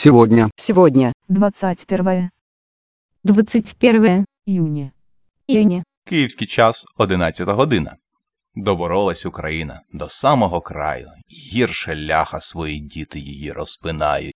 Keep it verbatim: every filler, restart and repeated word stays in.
Сегодня. Сегодня. двадцать первое двадцать первое июня. июня. Київський час одинадцята година. Доборолась Україна до самого краю. Гірше ляха свої діти її розпинають.